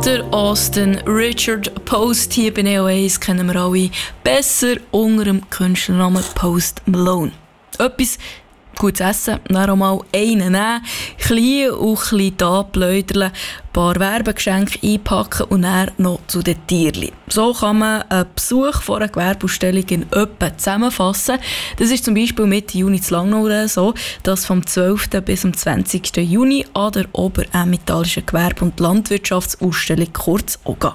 Der Austin Richard Post hier bei Neo 1 kennen wir alle besser unter dem Künstlernamen Post Malone. Etwas gutes Essen, dann auch mal einen nehmen, klein und klein da pläudern, ein paar Werbegeschenke einpacken und dann noch zu den Tierchen. So kann man einen Besuch von einer Gewerbeausstellung in etwa zusammenfassen. Das ist zum Beispiel Mitte Juni zu Langnau so, dass vom 12. bis zum 20. Juni an der Oberämmetallischen Gewerbe- und Landwirtschaftsausstellung kurz OGA.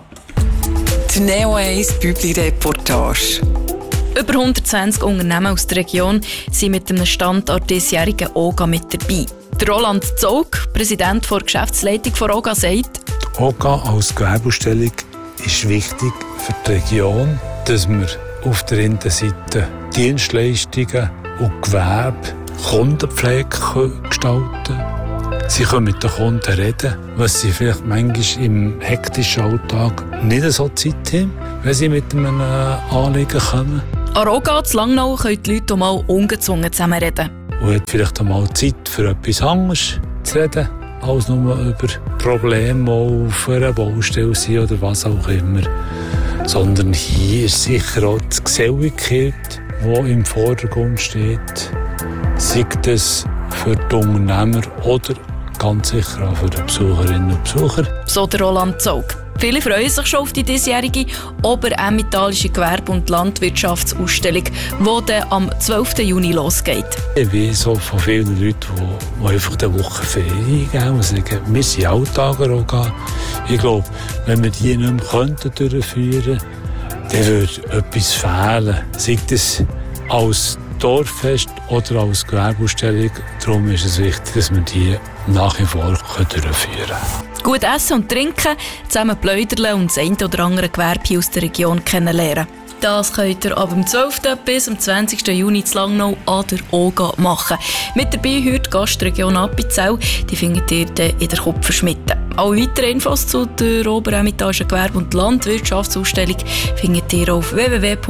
Die Neo 1 Bübli-Reportage. Über 120 Unternehmen aus der Region sind mit einem Stand an der diesjährigen OGA mit dabei. Der Roland Zog, Präsident der Geschäftsleitung von OGA, sagt: Die OGA als Gewerbeausstellung ist wichtig für die Region, dass wir auf der einen Seite Dienstleistungen und Gewerbe, Kundenpflege gestalten können. Sie können mit den Kunden reden, was sie vielleicht manchmal im hektischen Alltag nicht so Zeit haben, wenn sie mit einem Anliegen kommen. An OGA zu Langnau können die Leute auch mal ungezwungen zusammenreden. Und hat vielleicht auch mal Zeit für etwas anderes zu reden, als nur über Probleme, die auf einer Baustelle sind oder was auch immer. Sondern hier ist sicher auch die Geselligkeit, die im Vordergrund steht. Sei das für die Unternehmer oder ganz sicher auch für die Besucherinnen und Besucher. So der Roland Zog. Viele freuen sich schon auf die diesjährige Oberämmetallische Gewerbe- und Landwirtschaftsausstellung, die dann am 12. Juni losgeht. Ich weiß so von vielen Leuten, die einfach eine Woche Ferien geben und sagen, wir sind Alltager auch. Ich glaube, wenn wir die nicht mehr durchführen könnten, dann würde etwas fehlen. Sei das als Dorffest oder als Gewerbeausstellung. Darum ist es wichtig, dass wir die nach wie vor durchführen können. Gut essen und trinken, zusammen pläudern und das eine oder andere Gewerbe aus der Region kennenlernen. Das könnt ihr ab dem 12. bis zum 20. Juni zu Langnau an der OGA machen. Mit dabei heute die Gastregion Appenzell, die findet ihr in der Kupferschmiede. Alle weiteren Infos zu der Oberämmetallischen Gewerbe- und Landwirtschaftsausstellung findet ihr auf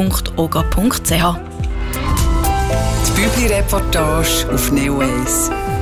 www.oga.ch. Die Bübli-Reportage auf Neo 1.